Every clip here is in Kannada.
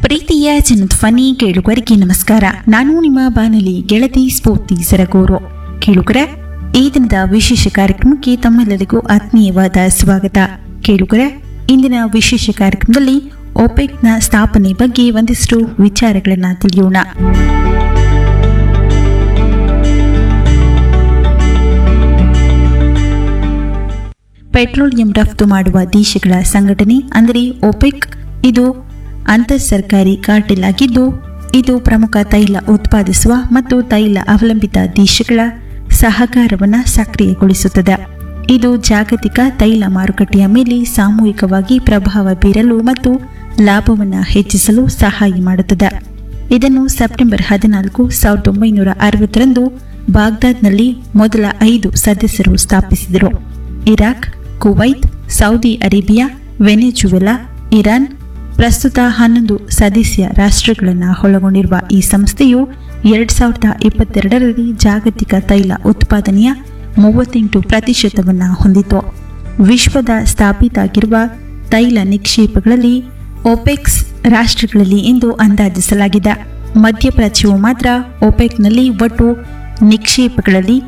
ಪ್ರೀತಿಯ ಜನಧ್ವನಿ ಕೇಳುಗರಿಗೆ ನಮಸ್ಕಾರ. ನಾನು ನಿಮ್ಮ ಬಾನಲಿ ಗೆಳತಿ ಸ್ಫೂರ್ತಿ ಸರಗೂರು. ಕೇಳುಗರೆ, ಈ ದಿನದ ವಿಶೇಷ ಕಾರ್ಯಕ್ರಮಕ್ಕೆ ತಮ್ಮೆಲ್ಲರಿಗೂ ಆತ್ಮೀಯವಾದ ಸ್ವಾಗತ. ಕೇಳುಗರೆ, ಇಂದಿನ ವಿಶೇಷ ಕಾರ್ಯಕ್ರಮದಲ್ಲಿ ಒಪೆಕ್ನ ಸ್ಥಾಪನೆ ಬಗ್ಗೆ ಒಂದಿಷ್ಟು ವಿಚಾರಗಳನ್ನು ತಿಳಿಯೋಣ. ಪೆಟ್ರೋಲಿಯಂ ರಫ್ತು ಮಾಡುವ ದೇಶಗಳ ಸಂಘಟನೆ ಅಂದರೆ ಒಪೆಕ್ ಇದು ಅಂತರ್ ಸರ್ಕಾರಿ ಕಾರ್ಟೆಲ್ ಆಗಿದ್ದು, ಇದು ಪ್ರಮುಖ ತೈಲ ಉತ್ಪಾದಿಸುವ ಮತ್ತು ತೈಲ ಅವಲಂಬಿತ ದೇಶಗಳ ಸಹಕಾರವನ್ನು ಸಕ್ರಿಯಗೊಳಿಸುತ್ತದೆ. ಇದು ಜಾಗತಿಕ ತೈಲ ಮಾರುಕಟ್ಟೆಯ ಮೇಲೆ ಸಾಮೂಹಿಕವಾಗಿ ಪ್ರಭಾವ ಬೀರಲು ಮತ್ತು ಲಾಭವನ್ನು ಹೆಚ್ಚಿಸಲು ಸಹಾಯ ಮಾಡುತ್ತದೆ. ಇದನ್ನು ಸೆಪ್ಟೆಂಬರ್ 14, 1960ರಂದು ಬಾಗ್ದಾದ್ನಲ್ಲಿ ಮೊದಲ 5 ಸದಸ್ಯರು ಸ್ಥಾಪಿಸಿದರು. Iraq, Kuwait, Saudi Arabia, Venezuela, Iran ಪ್ರಸ್ತುತ 11 ಸದಸ್ಯ ರಾಷ್ಟ್ರಗಳನ್ನು ಒಳಗೊಂಡಿರುವ ಈ ಸಂಸ್ಥೆಯು 2022ರಲ್ಲಿ ಜಾಗತಿಕ ತೈಲ ಉತ್ಪಾದನೆಯ 38% ಹೊಂದಿತು. ವಿಶ್ವದ ಸ್ಥಾಪಿತಾಗಿರುವ ತೈಲ ನಿಕ್ಷೇಪಗಳಲ್ಲಿ ಒಪೆಕ್ಸ್ ರಾಷ್ಟ್ರಗಳಲ್ಲಿ ಎಂದು ಅಂದಾಜಿಸಲಾಗಿದೆ. ಮಧ್ಯಪ್ರಾಚ್ಯವು ಮಾತ್ರ ಒಪೆಕ್ನಲ್ಲಿ ಒಟ್ಟು ನಿಕ್ಷೇಪಗಳಲ್ಲಿ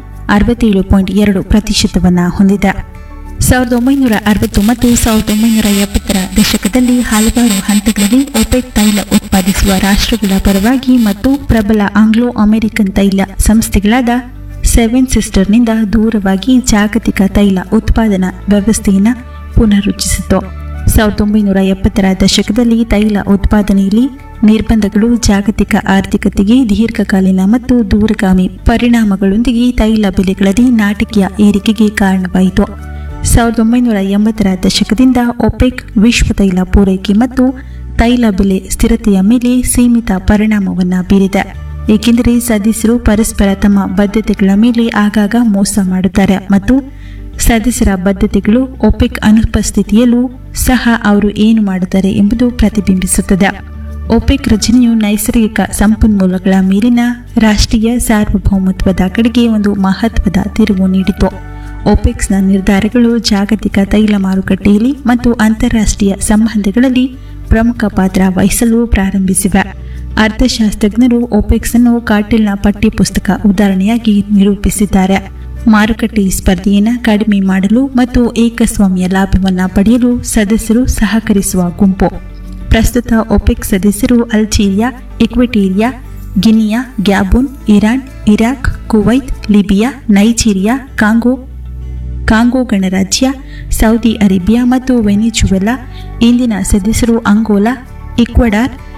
67.2% ಹೊಂದಿದೆ. 1960 ಮತ್ತು 1970ರ ದಶಕದಲ್ಲಿ ಹಲವಾರು ಹಂತಗಳಲ್ಲಿ ಒಪೆಕ್ ತೈಲ ಉತ್ಪಾದಿಸುವ ರಾಷ್ಟ್ರಗಳ ಪರವಾಗಿ ಮತ್ತು ಪ್ರಬಲ ಆಂಗ್ಲೋ ಅಮೆರಿಕನ್ ತೈಲ ಸಂಸ್ಥೆಗಳಾದ ಸೆವೆನ್ ಸಿಸ್ಟರ್ನಿಂದ ದೂರವಾಗಿ ಜಾಗತಿಕ ತೈಲ ಉತ್ಪಾದನಾ ವ್ಯವಸ್ಥೆಯನ್ನು ಪುನರುಜ್ಜಿಸಿತು. 1970ರ ದಶಕದಲ್ಲಿ ತೈಲ ಉತ್ಪಾದನೆಯಲ್ಲಿ ನಿರ್ಬಂಧಗಳು ಜಾಗತಿಕ ಆರ್ಥಿಕತೆಗೆ ದೀರ್ಘಕಾಲೀನ ಮತ್ತು ದೂರಗಾಮಿ ಪರಿಣಾಮಗಳೊಂದಿಗೆ ತೈಲ ಬೆಲೆಗಳಲ್ಲಿ ನಾಟಕೀಯ ಏರಿಕೆಗೆ ಕಾರಣವಾಯಿತು. 1980ರ ದಶಕದಿಂದ ಒಪೆಕ್ ವಿಶ್ವ ತೈಲ ಪೂರೈಕೆ ಮತ್ತು ತೈಲ ಬೆಲೆ ಸ್ಥಿರತೆಯ ಮೇಲೆ ಸೀಮಿತ ಪರಿಣಾಮವನ್ನು ಬೀರಿದೆ, ಏಕೆಂದರೆ ಸದಸ್ಯರು ಪರಸ್ಪರ ತಮ್ಮ ಬದ್ಧತೆಗಳ ಮೇಲೆ ಆಗಾಗ ಮೋಸ ಮಾಡುತ್ತಾರೆ ಮತ್ತು ಸದಸ್ಯರ ಬದ್ಧತೆಗಳು ಒಪೆಕ್ ಅನುಪಸ್ಥಿತಿಯಲ್ಲೂ ಸಹ ಅವರು ಏನು ಮಾಡುತ್ತಾರೆ ಎಂಬುದು ಪ್ರತಿಬಿಂಬಿಸುತ್ತದೆ. ಒಪೆಕ್ ರಚನೆಯು ನೈಸರ್ಗಿಕ ಸಂಪನ್ಮೂಲಗಳ ಮೇಲಿನ ರಾಷ್ಟ್ರೀಯ ಸಾರ್ವಭೌಮತ್ವದ ಕಡೆಗೆ ಒಂದು ಮಹತ್ವದ ತಿರುವು ನೀಡಿತು. ಒಪೆಕ್ಸ್ನ ನಿರ್ಧಾರಗಳು ಜಾಗತಿಕ ತೈಲ ಮಾರುಕಟ್ಟೆಯಲ್ಲಿ ಮತ್ತು ಅಂತಾರಾಷ್ಟ್ರೀಯ ಸಂಬಂಧಗಳಲ್ಲಿ ಪ್ರಮುಖ ಪಾತ್ರ ವಹಿಸಲು ಪ್ರಾರಂಭಿಸಿವೆ. ಅರ್ಥಶಾಸ್ತ್ರಜ್ಞರು ಒಪೆಕ್ಸ್ ಅನ್ನು ಕಾರ್ಟೆಲ್ನ ಪಠ್ಯಪುಸ್ತಕ ಉದಾಹರಣೆಯಾಗಿ ನಿರೂಪಿಸಿದ್ದಾರೆ. ಮಾರುಕಟ್ಟೆ ಸ್ಪರ್ಧೆಯನ್ನು ಕಡಿಮೆ ಮಾಡಲು ಮತ್ತು ಏಕಸ್ವಾಮ್ಯ ಲಾಭವನ್ನು ಪಡೆಯಲು ಸದಸ್ಯರು ಸಹಕರಿಸುವ ಗುಂಪು. ಪ್ರಸ್ತುತ ಒಪೆಕ್ ಸದಸ್ಯರು Algeria, ಈಕ್ವೆಟೇರಿಯಾ, Guinea, Gabon, Iran, Iraq, Kuwait, Libya, Nigeria, Congo ಗಣರಾಜ್ಯ, ಸೌದಿ ಅರೇಬಿಯಾ ಮತ್ತು ವೆನೆಜುವೆಲಾ. ಇಂದಿನ ಸದಸ್ಯರು ಅಂಗೋಲಾ, ಈಕ್ವೆಡಾರ್,